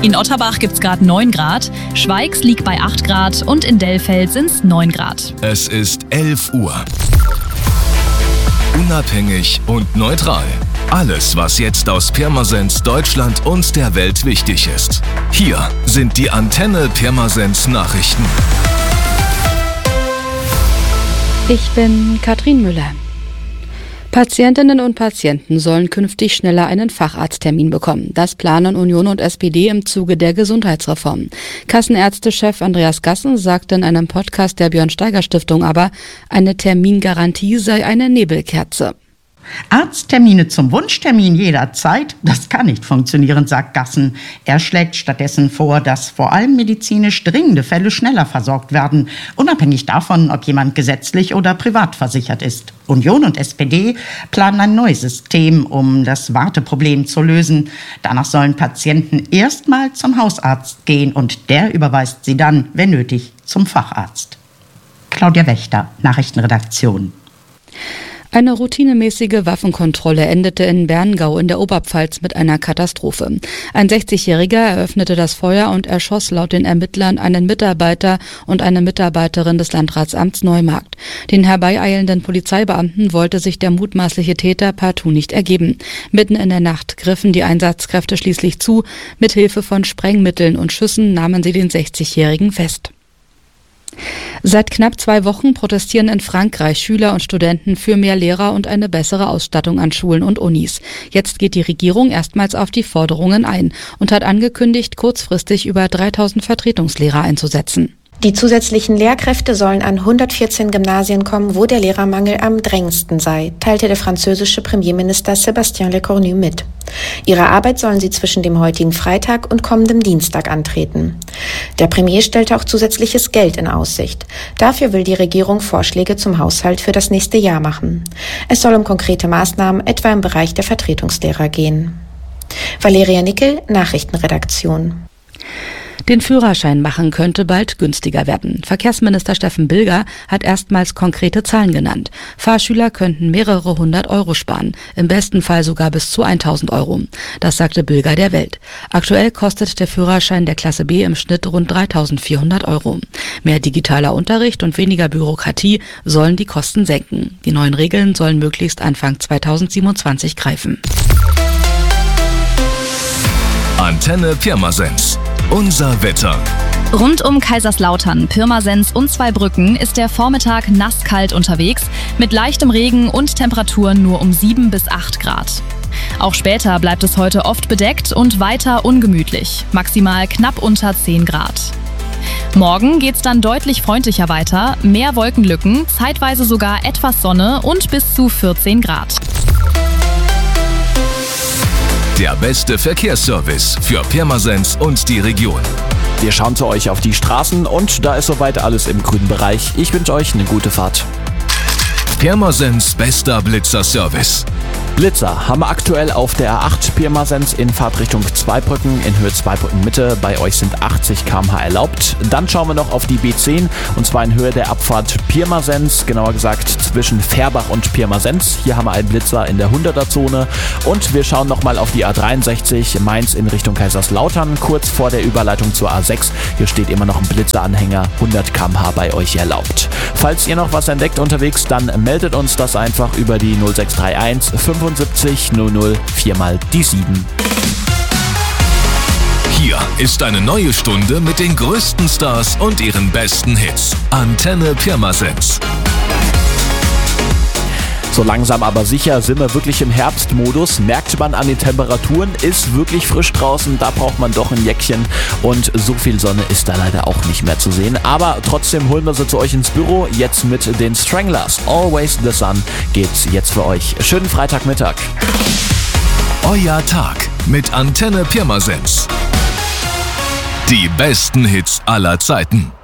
In Otterbach gibt es gerade 9 Grad, Schweigs liegt bei 8 Grad und in Dellfeld sind es 9 Grad. Es ist 11 Uhr. Unabhängig und neutral. Alles, was jetzt aus Pirmasens, Deutschland und der Welt wichtig ist. Hier sind die Antenne Pirmasens Nachrichten. Ich bin Katrin Müller. Patientinnen und Patienten sollen künftig schneller einen Facharzttermin bekommen. Das planen Union und SPD im Zuge der Gesundheitsreform. Kassenärztechef Andreas Gassen sagte in einem Podcast der Björn-Steiger-Stiftung aber, eine Termingarantie sei eine Nebelkerze. Arzttermine zum Wunschtermin jederzeit, das kann nicht funktionieren, sagt Gassen. Er schlägt stattdessen vor, dass vor allem medizinisch dringende Fälle schneller versorgt werden, unabhängig davon, ob jemand gesetzlich oder privat versichert ist. Union und SPD planen ein neues System, um das Warteproblem zu lösen. Danach sollen Patienten erstmal zum Hausarzt gehen und der überweist sie dann, wenn nötig, zum Facharzt. Claudia Wächter, Nachrichtenredaktion. Eine routinemäßige Waffenkontrolle endete in Berngau in der Oberpfalz mit einer Katastrophe. Ein 60-Jähriger eröffnete das Feuer und erschoss laut den Ermittlern einen Mitarbeiter und eine Mitarbeiterin des Landratsamts Neumarkt. Den herbeieilenden Polizeibeamten wollte sich der mutmaßliche Täter partout nicht ergeben. Mitten in der Nacht griffen die Einsatzkräfte schließlich zu. Mithilfe von Sprengmitteln und Schüssen nahmen sie den 60-Jährigen fest. Seit knapp 2 Wochen protestieren in Frankreich Schüler und Studenten für mehr Lehrer und eine bessere Ausstattung an Schulen und Unis. Jetzt geht die Regierung erstmals auf die Forderungen ein und hat angekündigt, kurzfristig über 3000 Vertretungslehrer einzusetzen. Die zusätzlichen Lehrkräfte sollen an 114 Gymnasien kommen, wo der Lehrermangel am drängendsten sei, teilte der französische Premierminister Sébastien Lecornu mit. Ihre Arbeit sollen sie zwischen dem heutigen Freitag und kommendem Dienstag antreten. Der Premier stellte auch zusätzliches Geld in Aussicht. Dafür will die Regierung Vorschläge zum Haushalt für das nächste Jahr machen. Es soll um konkrete Maßnahmen etwa im Bereich der Vertretungslehrer gehen. Valeria Nickel, Nachrichtenredaktion. Den Führerschein machen könnte bald günstiger werden. Verkehrsminister Steffen Bilger hat erstmals konkrete Zahlen genannt. Fahrschüler könnten mehrere 100 Euro sparen, im besten Fall sogar bis zu 1000 Euro. Das sagte Bilger der Welt. Aktuell kostet der Führerschein der Klasse B im Schnitt rund 3400 Euro. Mehr digitaler Unterricht und weniger Bürokratie sollen die Kosten senken. Die neuen Regeln sollen möglichst Anfang 2027 greifen. Antenne Pirmasens. Unser Wetter. Rund um Kaiserslautern, Pirmasens und Zweibrücken ist der Vormittag nasskalt unterwegs, mit leichtem Regen und Temperaturen nur um 7 bis 8 Grad. Auch später bleibt es heute oft bedeckt und weiter ungemütlich, maximal knapp unter 10 Grad. Morgen geht's dann deutlich freundlicher weiter, mehr Wolkenlücken, zeitweise sogar etwas Sonne und bis zu 14 Grad. Der beste Verkehrsservice für Pirmasens und die Region. Wir schauen zu euch auf die Straßen und da ist soweit alles im grünen Bereich. Ich wünsche euch eine gute Fahrt. Pirmasens bester Blitzer-Service. Blitzer haben wir aktuell auf der A8 Pirmasens in Fahrtrichtung Zweibrücken in Höhe Zweibrücken Mitte. Bei euch sind 80 km/h erlaubt. Dann schauen wir noch auf die B10 und zwar in Höhe der Abfahrt Pirmasens, genauer gesagt zwischen Färbach und Pirmasens. Hier haben wir einen Blitzer in der 100er-Zone und wir schauen nochmal auf die A63 Mainz in Richtung Kaiserslautern, kurz vor der Überleitung zur A6. Hier steht immer noch ein Blitzeranhänger, 100 km/h bei euch erlaubt. Falls ihr noch was entdeckt unterwegs, dann meldet uns das einfach über die 0631 75 00 4 mal die 7. Hier ist eine neue Stunde mit den größten Stars und ihren besten Hits. Antenne Pirmasens. So langsam aber sicher sind wir wirklich im Herbstmodus. Merkt man an den Temperaturen, ist wirklich frisch draußen. Da braucht man doch ein Jäckchen und so viel Sonne ist da leider auch nicht mehr zu sehen. Aber trotzdem holen wir sie zu euch ins Büro. Jetzt mit den Stranglers. Always the Sun geht's jetzt für euch. Schönen Freitagmittag. Euer Tag mit Antenne Pirmasens. Die besten Hits aller Zeiten.